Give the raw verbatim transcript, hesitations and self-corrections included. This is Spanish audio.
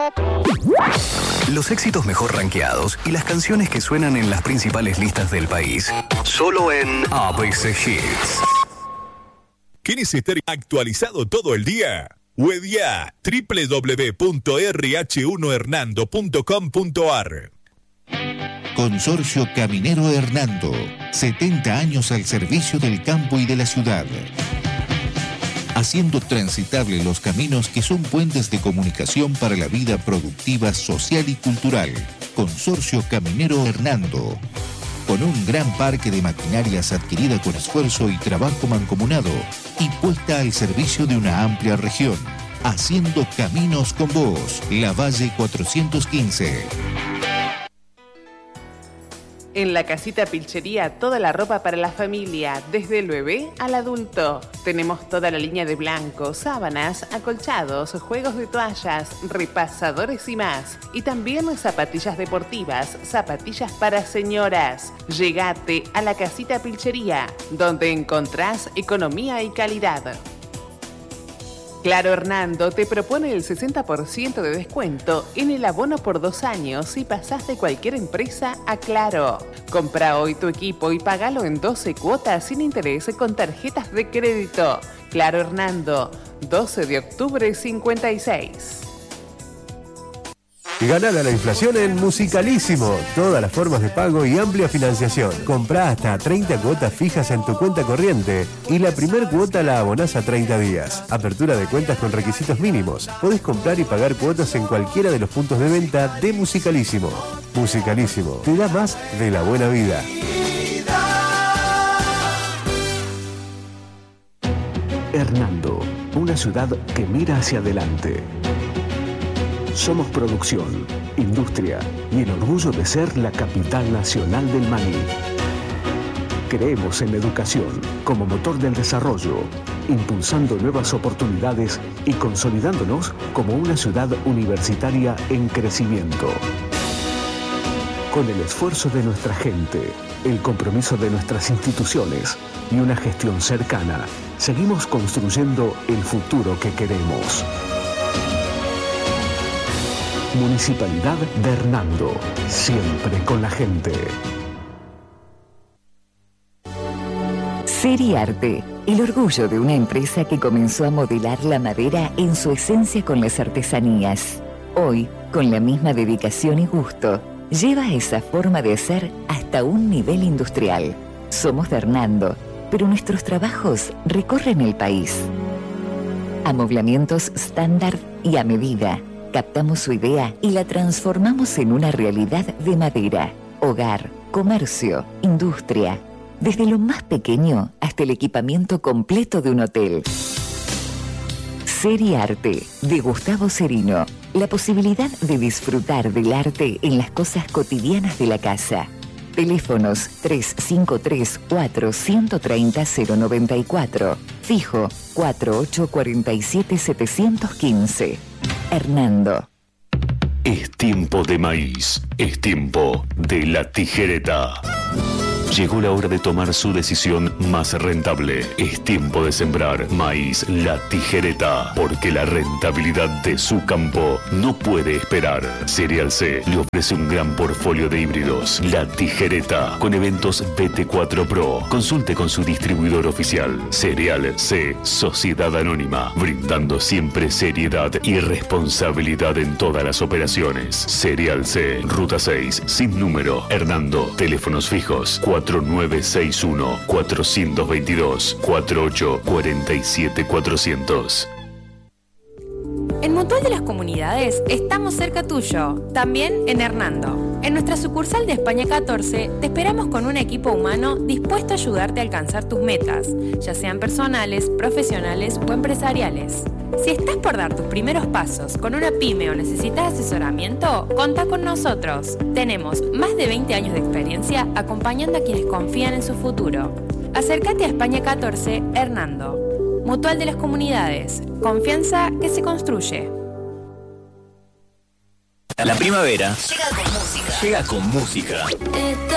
Los éxitos mejor rankeados y las canciones que suenan en las principales listas del país. Solo en A B C Hits. ¿Quieres estar actualizado todo el día? Wedia, doble u doble u doble u punto erre hache uno hernando punto com punto a r. Consorcio Caminero Hernando. setenta años al servicio del campo y de la ciudad. Haciendo transitables los caminos que son puentes de comunicación para la vida productiva, social y cultural. Consorcio Caminero Hernando. Con un gran parque de maquinarias adquirida con esfuerzo y trabajo mancomunado y puesta al servicio de una amplia región. Haciendo caminos con vos. La Valle cuatrocientos quince. En la Casita Pilchería, toda la ropa para la familia, desde el bebé al adulto. Tenemos toda la línea de blancos, sábanas, acolchados, juegos de toallas, repasadores y más. Y también zapatillas deportivas, zapatillas para señoras. Llegate a la Casita Pilchería, donde encontrás economía y calidad. Claro Hernando te propone el sesenta por ciento de descuento en el abono por dos años si pasás de cualquier empresa a Claro. Compra hoy tu equipo y pagalo en doce cuotas sin interés con tarjetas de crédito. Claro Hernando, doce de octubre cincuenta y seis. Ganar a la inflación en Musicalísimo. Todas las formas de pago y amplia financiación. Comprá hasta treinta cuotas fijas en tu cuenta corriente y la primer cuota la abonás a treinta días. Apertura de cuentas con requisitos mínimos. Podés comprar y pagar cuotas en cualquiera de los puntos de venta de Musicalísimo. Musicalísimo. Te da más de la buena vida. Hernando, una ciudad que mira hacia adelante. Somos producción, industria y el orgullo de ser la capital nacional del maní. Creemos en la educación como motor del desarrollo, impulsando nuevas oportunidades y consolidándonos como una ciudad universitaria en crecimiento. Con el esfuerzo de nuestra gente, el compromiso de nuestras instituciones y una gestión cercana, seguimos construyendo el futuro que queremos. Municipalidad de Hernando, siempre con la gente. Seriarte, el orgullo de una empresa que comenzó a modelar la madera en su esencia con las artesanías. Hoy, con la misma dedicación y gusto, lleva esa forma de hacer hasta un nivel industrial. Somos de Hernando, pero nuestros trabajos recorren el país. Amoblamientos estándar y a medida. Captamos su idea y la transformamos en una realidad de madera, hogar, comercio, industria, desde lo más pequeño hasta el equipamiento completo de un hotel. Seriarte, de Gustavo Cerino, la posibilidad de disfrutar del arte en las cosas cotidianas de la casa. Teléfonos tres cinco tres cuatro, uno tres cero, cero nueve cuatro, fijo cuatro ocho cuatro siete siete uno cinco. Hernando. Es tiempo de maíz, es tiempo de la tijereta. Llegó la hora de tomar su decisión más rentable. Es tiempo de sembrar maíz La Tijereta, porque la rentabilidad de su campo no puede esperar. Cereal C le ofrece un gran portfolio de híbridos. La Tijereta, con eventos B T cuatro Pro. Consulte con su distribuidor oficial. Cereal C, Sociedad Anónima, brindando siempre seriedad y responsabilidad en todas las operaciones. Cereal C, Ruta seis, sin número, Hernando. Teléfonos fijos cuatro nueve seis uno, cuatro dos dos, cuatro ocho cuatro siete cuatro cero cero. En Mutual de las Comunidades estamos cerca tuyo, también en Hernando. En nuestra sucursal de España catorce te esperamos con un equipo humano dispuesto a ayudarte a alcanzar tus metas, ya sean personales, profesionales o empresariales. Si estás por dar tus primeros pasos con una pyme o necesitas asesoramiento, contá con nosotros. Tenemos más de veinte años de experiencia acompañando a quienes confían en su futuro. Acércate a España catorce, Hernando. Mutual de las Comunidades. Confianza que se construye. La primavera llega con música. Llega con música.